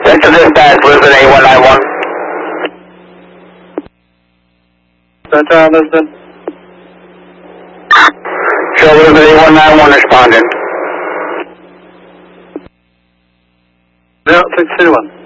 Vector dispatch, Lisbon 8191. Vector, Lisbon. Show Lisbon 8191 responding. 0621.